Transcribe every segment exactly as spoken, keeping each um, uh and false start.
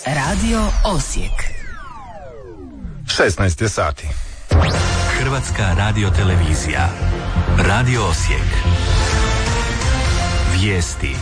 Radio Osijek. šesnaest je sati. Hrvatska radiotelevizija. Radio Osijek. Vijesti.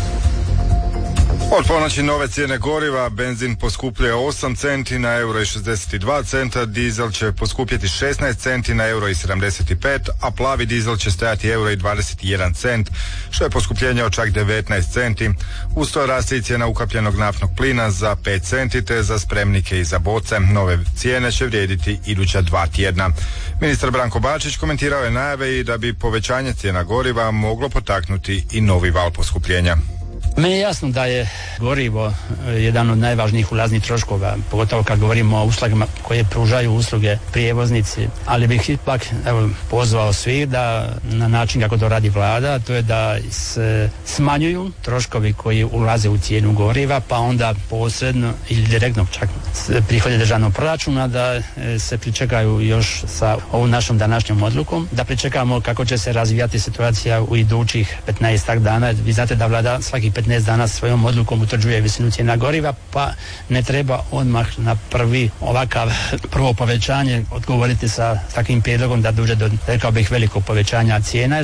Od ponoći nove cijene goriva, benzin poskupljuje osam centi na euro i šezdeset dva centa, dizel će poskupjeti šesnaest centi na euro i sedamdeset pet, a plavi dizel će stajati euro i dvadeset jedan cent, što je poskupljenje od čak devetnaest centi. Uz to raste i cijena ukapljenog naftnog plina za pet centi, te za spremnike i za boce. Nove cijene će vrijediti iduća dva tjedna. Ministar Branko Bačić komentirao je najave i da bi povećanje cijena goriva moglo potaknuti i novi val poskupljenja. Meni je jasno da je gorivo jedan od najvažnijih ulaznih troškova, pogotovo kad govorimo o uslugama koje pružaju usluge prijevoznici, ali bih ipak evo, pozvao svih da na način kako to radi vlada, to je da se smanjuju troškovi koji ulaze u cijenu goriva, pa onda posredno ili direktno čak prihode državnog proračuna, da se pričekaju još sa ovom našom današnjom odlukom, da pričekamo kako će se razvijati situacija u idućih petnaestak dana. Vi znate da vlada svaki petnaest dana svojom odlukom utvrđuje visinu cijena goriva, pa ne treba odmah na prvi ovakav prvo povećanje odgovoriti sa takvim prijedlogom da dođe do, rekao bih, velikog povećanja cijena.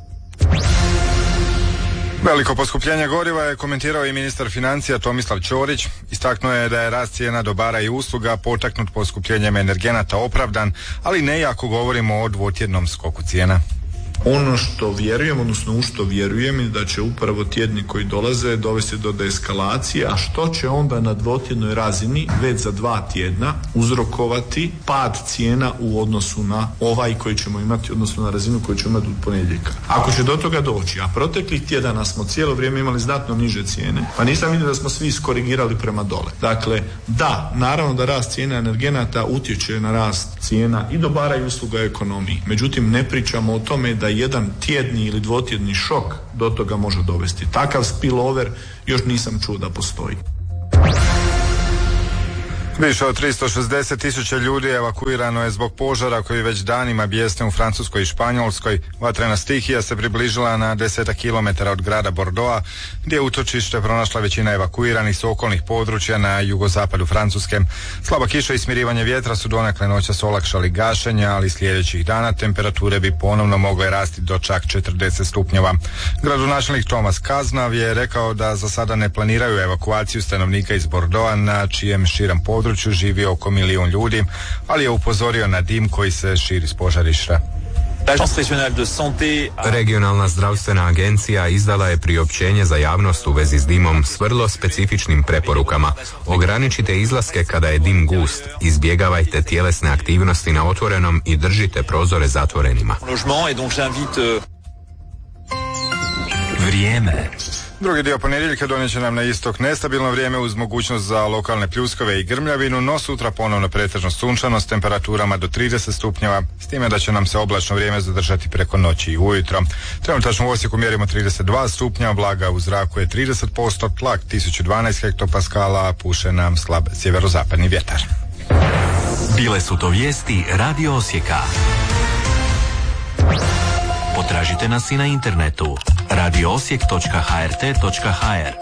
Veliko poskupljenje goriva je komentirao i ministar financija Tomislav Ćorić. Istaknuo je da je rast cijena dobara i usluga potaknut poskupljenjem energenata opravdan, ali ne i ako govorimo o dvotjednom skoku cijena. Ono što vjerujem, odnosno u što vjerujem je da će upravo tjedni koji dolaze dovesti do deeskalacije, a što će onda na dvotjednoj razini već za dva tjedna uzrokovati pad cijena u odnosu na ovaj koji ćemo imati, odnosno na razinu koju ćemo imati od ponedjeljka. Ako će do toga doći, a proteklih tjedana smo cijelo vrijeme imali znatno niže cijene, pa nisam vidio da smo svi iskorigirali prema dole. Dakle, da, naravno da rast cijena energenata utječe na rast cijena i dobara i usluga u ekonomiji. Međutim, ne pričamo o tome da jedan tjedni ili dvotjedni šok do toga može dovesti. Takav spillover još nisam čuo da postoji. Više od tristo šezdeset tisuća ljudi evakuirano je zbog požara koji već danima bijesne u Francuskoj i Španjolskoj. Vatrena stihija se približila na desetak kilometara od grada Bordeauxa, gdje je utočište pronašla većina evakuiranih s okolnih područja na jugozapadu Francuske. Slaba kiša i smirivanje vjetra su donekle noćas olakšali gašenje, ali sljedećih dana temperature bi ponovno mogle rasti do čak četrdeset stupnjeva. Gradonačelnik Thomas Cazenave je rekao da za sada ne planiraju evakuaciju stanovnika iz Bordeauxa, na čijem širem području živi oko milijun ljudi, ali je upozorio na dim koji se širi s požarišta. Regionalna zdravstvena agencija izdala je priopćenje za javnost u vezi s dimom s vrlo specifičnim preporukama. Ograničite izlaske kada je dim gust, izbjegavajte tjelesne aktivnosti na otvorenom i držite prozore zatvorenima. Vrijeme. Drugi dio ponedjeljka donijet će nam na istok nestabilno vrijeme uz mogućnost za lokalne pljuskove i grmljavinu, no sutra ponovno pretežno sunčano s temperaturama do trideset stupnjeva, s time da će nam se oblačno vrijeme zadržati preko noći i ujutro. Trenutačno u Osijeku mjerimo trideset dva stupnja, vlaga u zraku je trideset posto, tlak tisuću dvanaest hektopaskala, a puše nam slab sjeverozapadni vjetar. Bile su to vijesti Radio Osijeka. Potražite nas i na internetu radio osijek točka h r t točka h r.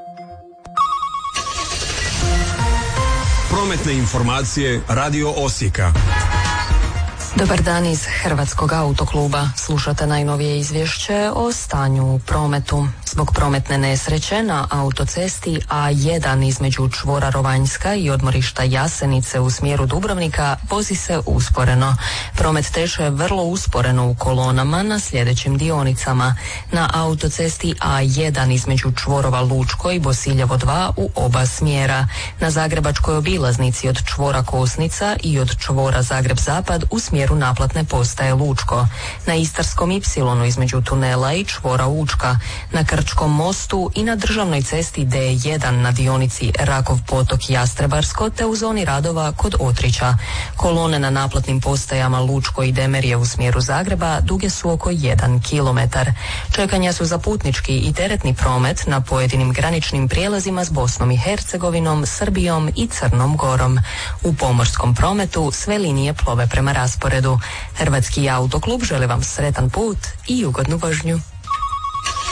Prometne informacije Radio Osijeka. Dobar dan iz Hrvatskog autokluba. Slušate najnovije izvješće o stanju u prometu. Zbog prometne nesreće na autocesti A jedan između čvora Rovanjska i odmorišta Jasenice u smjeru Dubrovnika vozi se usporeno. Promet teče vrlo usporeno u kolonama na sljedećim dionicama. Na autocesti A jedan između čvorova Lučko i Bosiljevo dva u oba smjera. Na zagrebačkoj obilaznici od čvora Kosnica i od čvora Zagreb-Zapad u smjeru naplatne postaje Lučko. Na Istarskom Y između tunela i čvora Učka. Na Krčkom mostu i na državnoj cesti D jedan na dionici Rakov potok Jastrebarsko te u zoni radova kod Otrića. Kolone na naplatnim postajama Lučko i Demerje u smjeru Zagreba duge su oko jedan kilometar. Čekanja su za putnički i teretni promet na pojedinim graničnim prijelazima s Bosnom i Hercegovinom, Srbijom i Crnom Gorom. U pomorskom prometu sve linije plove prema rasporedu. Hrvatski autoklub želi vam sretan put i ugodnu vožnju.